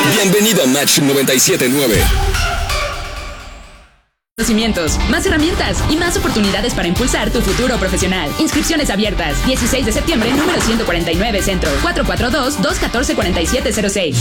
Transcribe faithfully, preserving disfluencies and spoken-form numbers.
Bienvenido a Match noventa y siete punto nueve. Conocimientos, más herramientas y más oportunidades para impulsar tu futuro profesional. Inscripciones abiertas. dieciséis de septiembre, número ciento cuarenta y nueve Centro. cuatro cuatro dos, dos uno cuatro, cuatro siete cero seis.